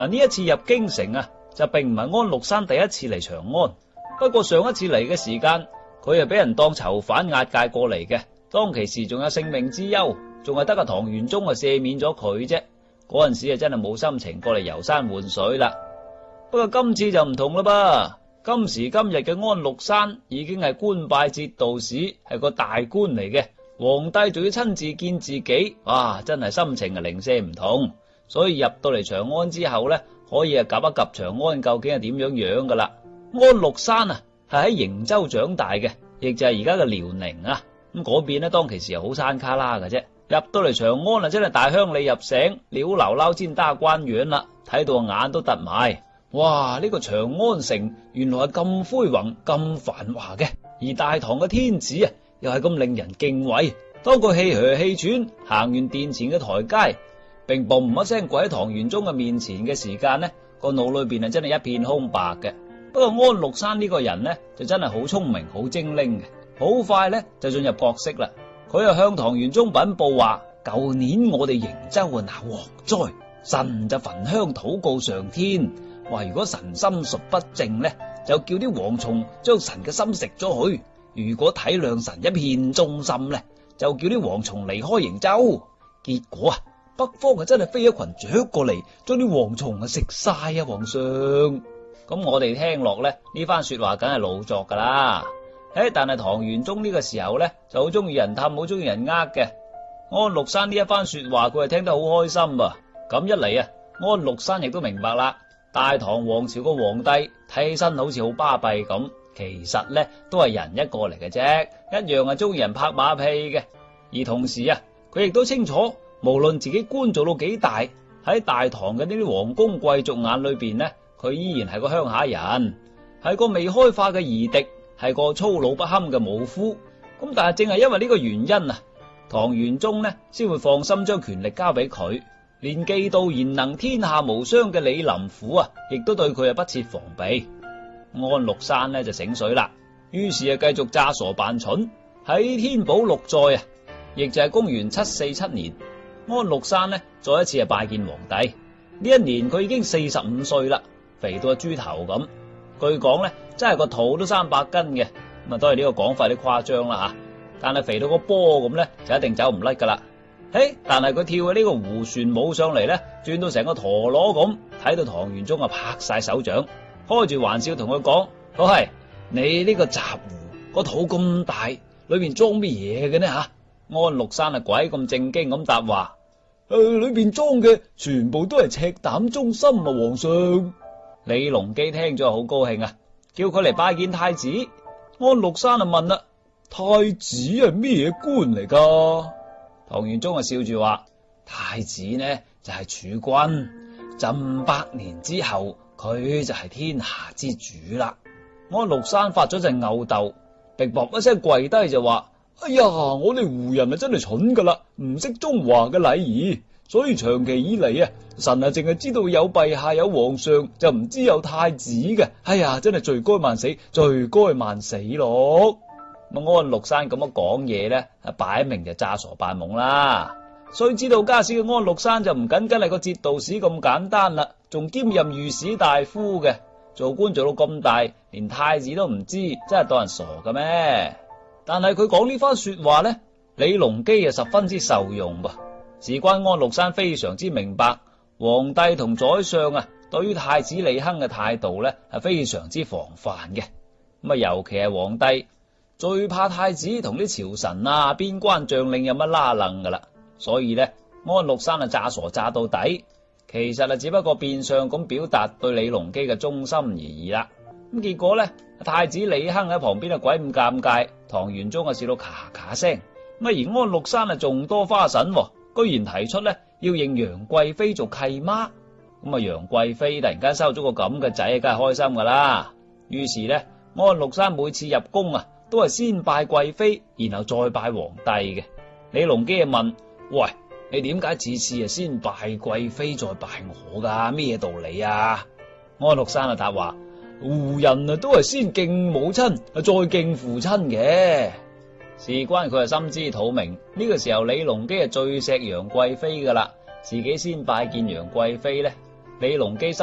呢一次入京城啊，就並唔係安祿山第一次嚟長安。不過上一次嚟嘅時間，佢係俾人當囚犯押解過嚟嘅，當其時仲有性命之憂，仲係得個唐玄宗赦免咗佢啫。嗰陣時啊，真係冇心情過嚟遊山玩水啦。不過今次就唔同啦噃，今時今日嘅安祿山已經係官拜節度使，係個大官嚟嘅，皇帝仲要親自見自己，哇，真係心情啊零舍唔同。所以入到嚟長安之後呢，可以及一及長安究竟係點樣樣噶啦。安祿山啊，係喺瀛州長大嘅，亦就係而家嘅遼寧啊。咁嗰邊呢，當其時係好山卡拉嘅啫。入到嚟長安啊，真係大鄉里入城，了撈撈煎打關園啦，睇到眼都突埋。哇！呢個長安城原來係咁恢宏、咁繁華嘅，而大唐嘅天子啊，又係咁令人敬畏。當佢氣噓氣喘行完殿前嘅台階，並嘣一聲跪喺唐玄宗嘅面前嘅時間呢，個腦裏邊啊真係一片空白嘅。不過安祿山呢個人呢，就真係好聰明、好精靈嘅，好快呢就進入角色啦。佢又向唐玄宗稟報話：舊年我哋瀛州啊鬧蝗災，神就焚香禱告上天，話如果神心術不正呢，就叫啲蝗蟲將神嘅心食咗去；如果體諒神一片忠心呢，就叫啲蝗蟲離開瀛州。結果啊，北方啊真係飛一群雀過嚟，將啲蝗蟲啊食晒啊！皇上，咁我哋聽落呢，呢番說話梗係老作噶啦。但係唐玄宗呢個時候呢，就好中意人氹，好中意人呃嘅。安祿山呢一番說話，佢係聽得好開心噃。咁一嚟啊，安祿山亦都明白啦，大唐王朝個皇帝睇起身好似好巴閉咁，其實呢都係人一個嚟嘅啫，一樣係中意人拍馬屁嘅。而同時啊，佢亦都清楚，無論自己官做到幾大，喺大唐嘅呢啲皇宮貴族眼裏邊呢，佢依然係個鄉下人，係個未開化嘅夷狄，係個粗魯不堪嘅武夫。咁但係正係因為呢個原因啊，唐玄宗呢先會放心將權力交俾佢。連技道賢能、天下無雙嘅李林甫啊，亦都對佢不設防備。安祿山呢就醒水啦，於是啊繼續詐傻扮蠢。喺天寶6載啊，亦就係公元747年，安祿山呢再一次拜見皇帝。呢一年佢已經45歲啦，肥到個豬頭咁。據講呢，真係個肚都300斤嘅，咁啊當然呢個講法有啲誇張啦吓，但係肥到個波咁呢，就一定走唔甩噶啦。但係佢跳嘅呢個胡旋舞上嚟呢，轉到成個陀螺咁，睇到唐玄宗啊拍晒手掌，開住玩笑同佢講：係你呢個雜胡個肚咁大，裏邊裝乜嘢嘅呢吓？安祿山啊鬼咁正經咁答話：裏邊裝嘅全部都係赤膽忠心啊！皇上。李隆基聽咗好高興啊，叫佢嚟拜見太子。安祿山啊問啦：太子係咩官嚟噶？唐玄宗啊笑住話：太子呢就係儲君，朕100年之後佢就係天下之主啦。安祿山發咗陣吽哣，逼薄一聲跪低就話：哎呀，我哋胡人啊真係蠢噶啦，唔識中華嘅禮儀，所以長期以嚟啊，臣啊淨係知道有陛下有皇上，就唔知有太子嘅。哎呀，真係罪該萬死，罪該萬死咯！安祿山咁樣講嘢咧，擺明就詐傻扮懵啦。所以知道家史嘅安祿山就唔僅僅係個節度使咁簡單啦，仲兼任御史大夫嘅。做官做到咁大，連太子都唔知，真係當人傻嘅咩？但係佢講呢番說話咧，李隆基啊十分之受用噃。事關安祿山非常之明白，皇帝同宰相啊對於太子李亨嘅態度咧係非常之防範嘅。咁啊，尤其係皇帝最怕太子同啲朝臣啊、邊關將領有乜拉楞噶啦，所以咧安祿山啊詐傻詐到底，其實啊只不過變相咁表達對李隆基嘅忠心而已啦。咁結果咧，太子李亨喺旁邊啊鬼咁尷尬，唐玄宗啊笑到咔咔聲。咁而安祿山啊仲多花臣，居然提出咧要認楊貴妃做契媽。咁啊楊貴妃突然間收咗個咁嘅仔，梗係開心噶啦。於是咧安祿山每次入宮啊，都係先拜貴妃，然後再拜皇帝嘅。李隆基啊問：喂，你點解次次啊先拜貴妃再拜我噶？咩道理啊？安祿山啊答話：胡人啊都係先敬母親，再敬父親嘅。事關佢係心知肚明，呢個時候李隆基係最錫楊貴妃噶啦，自己先拜見楊貴妃咧， 李隆基